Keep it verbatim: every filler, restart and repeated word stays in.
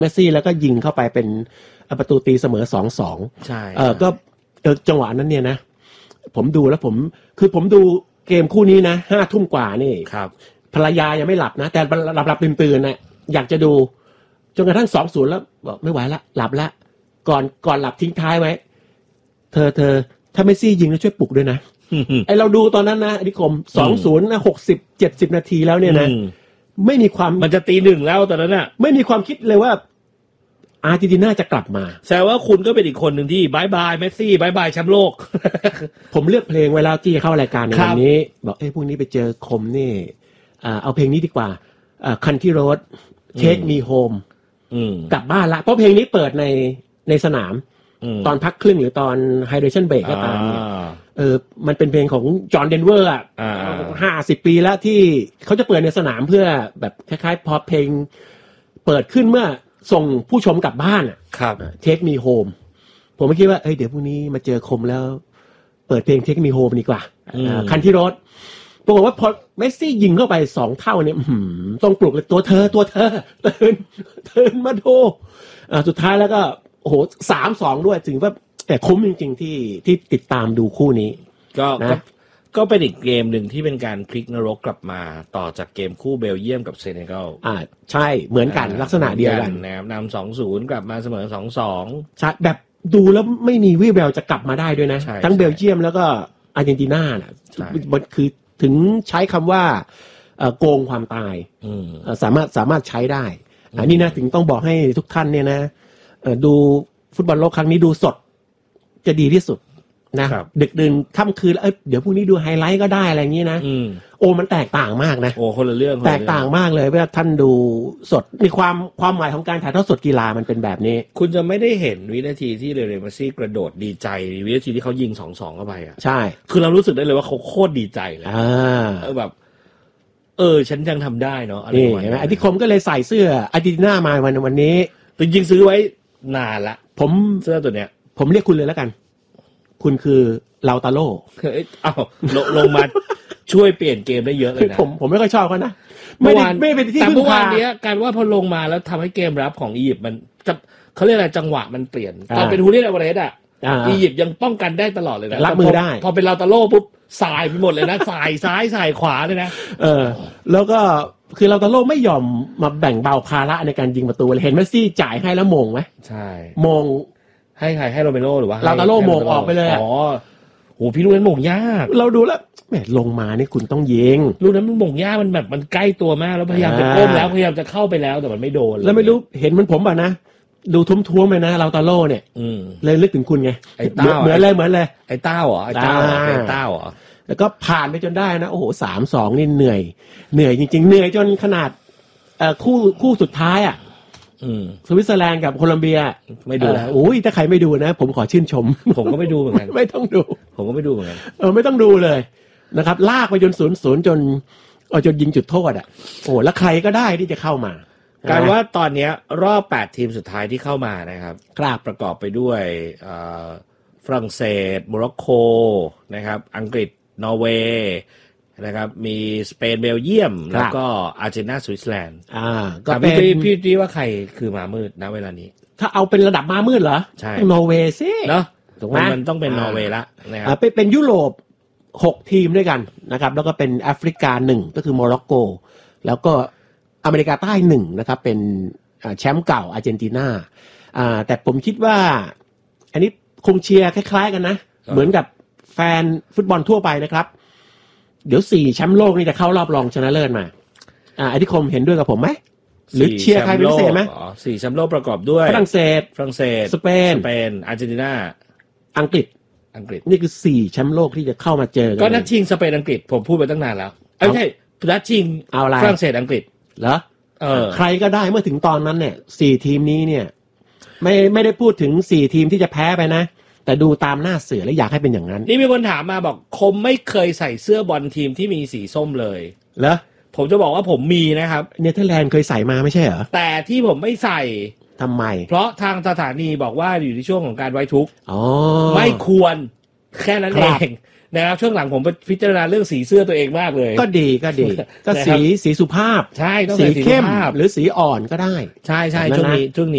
เมสซี่แล้วก็ยิงเข้าไปเป็นประตูตีเสมอ สองสองใช่เออก็จังหวะนั้นเนี่ยนะผมดูแล้วผมคือผมดูเกมคู่นี้นะห้าทุ่มกว่านี่ครับภรรยายังไม่หลับนะแต่หลับหลับตื่นตื่นนะอยากจะดูจนกระทั่ง สองศูนย์ แล้วบอกไม่ไหวละหลับละก่อนก่อนหลับทิ้งท้ายไว้เธอเธอถ้าเมสซี่ยิงแล้วช่วยปลุกด้วยนะ ไอเราดูตอนนั้นนะอธิคม สองศูนย์ นะหกสิบ เจ็ดสิบนาทีแล้วเนี่ยนะไม่มีความมันจะตีหนึ่งแล้วตอนนั้นน่ะไม่มีความคิดเลยว่าอาร์เจนตินาจะกลับมาแสดงว่าคุณก็เป็นอีกคนหนึ่งที่บายบายเมสซี่บายบายแชมป์โลกผมเลือกเพลงไว้แล้วที่เข้ารายการในวันนี้บอกเอ้ยพรุ่งนี้ไปเจอคมนี่อ่าเอาเพลงนี้ดีกว่าอ่า Country Road Take Me Home กลับบ้านละเพราะเพลงนี้เปิดในในสนามตอนพักครึ่งหรือตอน Hydration Break ก็ตามเนี่ยเออมันเป็นเพลงของจอห์นเดนเวอร์อ่ะห้าสิบปีแล้วที่เขาจะเปิดในสนามเพื่อแบบคล้ายๆพอเพลงเปิดขึ้นเมื่อส่งผู้ชมกลับบ้านอ่ะครับ Take Me Home ผมไม่คิดว่าเอ้ยเดี๋ยวพรุ่งนี้มาเจอคมแล้วเปิดเพลง Take Me Home ดีกว่าคันที่รถปรากฏว่าพอเมสซี่ยิงเข้าไปสองเท่าเนี่ยต้องปลุกเลยตัวเธอตัวเธอตื่นตื่นมาดูอ่าสุดท้ายแล้วก็โอ้โห สามสอง ด้วยถึงว่าแต่คุ้มจริงๆที่ที่ติดตามดูคู่นี้ก็นะก็เป็นอีกเกมหนึ่งที่เป็นการพลิกนรกกลับมาต่อจากเกมคู่เบลเยียมกับเซเนกัลอ่าใช่เหมือนกันลักษณะเดียวกันนะครับนำ สองศูนย์ กลับมาเสมอ สองสองใช่แบบดูแล้วไม่มีวี่แววจะกลับมาได้ด้วยนะทั้งเบลเยียมแล้วก็อาร์เจนตินาน่ะมันคือถึงใช้คำว่าโกงความตายสามารถสามารถใช้ได้อันนี้นะถึงต้องบอกให้ทุกท่านเนี่ยนะดูฟุตบอลโลกครั้งนี้ดูสดจะดีที่สุดนะดึกดื่นค่ำคืนแล้วเดี๋ยวพรุ่งนี้ดูไฮไลท์ก็ได้อะไรอย่างนี้นะโอ้มันแตกต่างมากนะโอ้คนละเรื่องแตกต่างมากเลยเวลาท่านดูสดมีความความหมายของการถ่ายทอดสดกีฬามันเป็นแบบนี้คุณจะไม่ได้เห็นวินาทีที่เรอัลมาดริดกระโดดดีใจวินาทีที่เขายิง สองสอง เข้าไปอ่ะใช่คือเรารู้สึกได้เลยว่าเขาโคตรดีใจเลยอ่าเออแบบเออฉันยังทำได้เนาะนี่เห็นไหมอธิคมก็เลยใส่เสื้ออาร์เจนตินามาวันวันนี้จริงๆซื้อไว้นานละผมเสื้อตัวเนี้ยผมเรียกคุณเลยแล้วกันคุณคือลาวตาโร่อ้าวลงมาช่วยเปลี่ยนเกมได้เยอะเลยนะผมผมไม่ค่อยชอบเขานะเมื่อวานไม่เป็นที่แต่เมื่อวานนี้การว่าพอลงมาแล้วทำให้เกมรับของอียิปต์มันเขาเรียกอะไรจังหวะมันเปลี่ยนตอนเป็นฮูเรียนอัลวาเรสอ่ะอียิปต์ยังป้องกันได้ตลอดเลยนะรับมือได้พอเป็นลาวตาโร่ปุ๊บสายไปหมดเลยนะสายซ้ายสายขวาเลยนะเออแล้วก็คือลาวตาโร่ไม่ยอมมาแบ่งเบาภาระในการยิงประตูเลยเห็นเมสซี่จ่ายให้แล้วมงไหมใช่มงให้ใครให้โรเมโรหรือว่าลาวตาโร่มงออกไปเลยอ๋อโหพี่ลูกนั้นมงยากเราดูแล้วแหมลงมานี่คุณต้องยิงลูกนั้นมันมงยากมันแบบมันใกล้ตัวมากแล้วพยายามจะก้มแล้วพยายามจะเข้าไปแล้วแต่มันไม่โดนแล้วไม่รู้เห็นมันผมป่ะนะดูท้วมๆเลยนะลาวตาโร่เนี่ยเลยนึกถึงคุณไงไอ้เต้าเหมือนเลยเหมือนเลยไอ้เต้าเหรอไอ้เต้าไอ้เต้าเหรอแล้วก็ผ่านไปจนได้นะโอ้โห สามสอง นี่เหนื่อยเหนื่อยจริงๆเหนื่อยจนขนาดเอ่อคู่คู่สุดท้ายอ่ะอืมสวิตเซอร์แลนด์กับโคลัมเบียไม่ดูโอ้ยถ้าใครไม่ดูนะผมขอชื่นชมผมก็ไม่ดูเหมือนกันไม่ต้องดูผมก็ไม่ดูเหมือนกันเออไม่ต้องดูเลยนะครับลากไปจน ศูนย์ศูนย์ จนเอาจนยิงจุดโทษอ่ะโอ้แล้วใครก็ได้ที่จะเข้ามากลายว่าตอนนี้รอบแปดทีมสุดท้ายที่เข้ามานะครับครับประกอบไปด้วยฝรั่งเศสโมร็อกโกนะครับอังกฤษนอร์เวย์นะครับมีสเปนเบลเยียมแล้วก็อาร์เจนตินาสวิตเซอร์แลนด์อ่าก็เป็นพี่พี่พี่ว่าใครคือมามืดณเวลานี้ถ้าเอาเป็นระดับมามืดเหรอใช่นอร์เวย์สิเนาะถูกไหมมันต้องเป็นนอร์เวย์ละนะครับอ่าเป็นยุโรปหกทีมด้วยกันนะครับแล้วก็เป็นแอฟริกาหนึ่งก็คือโมร็อกโกแล้วก็อเมริกาใต้หนึ่งนะครับเป็นแชมป์เก่าอาร์เจนตินาอ่าแต่ผมคิดว่าอันนี้คงเชียร์คล้ายๆกันนะเหมือนกับแฟนฟุตบอลทั่วไปนะครับเดี๋ยวสี่แชมป์โลกนี่จะเข้ารอบรองชนะเลิศมาอ่าอธิคมเห็นด้วยกับผมไหมหรือเชียร์ใครเป็นพิเศษไหมอ๋อสี่แชมป์โลกประกอบด้วยฝรั่งเศสฝรั่งเศสสเปนสเปนอาร์เจนตินาอังกฤษอังกฤษนี่คือสี่แชมป์โลกที่จะเข้ามาเจอกันก็นัดชิงสเปนอังกฤษผมพูดไปตั้งนานแล้วไม่ใช่นัดชิงฝรั่งเศสอังกฤษเหรอเออใครก็ได้เมื่อถึงตอนนั้นเนี่ยสี่ทีมนี้เนี่ยไม่ไม่ได้พูดถึงสี่ทีมที่จะแพ้ไปนะแต่ดูตามหน้าเสือแล้วอยากให้เป็นอย่างนั้นนี่มีคนถามมาบอกคมไม่เคยใส่เสื้อบอลทีมที่มีสีส้มเลยเหรอผมจะบอกว่าผมมีนะครับเนเธอร์แลนด์เคยใส่มาไม่ใช่เหรอแต่ที่ผมไม่ใส่ทำไมเพราะทางสถานีบอกว่าอยู่ในช่วงของการไว้ทุกข์ไม่ควรแค่นั้นเองนะครับช่วงหลังผมไปพิจารณาเรื่องสีเสื้อตัวเองมากเลยก็ดีก็ดีก็สีสีสุภาพใช่ต้องสีเข้มหรือสีอ่อนก็ได้ใช่ใช่ช่วงนี้ช่วงนี้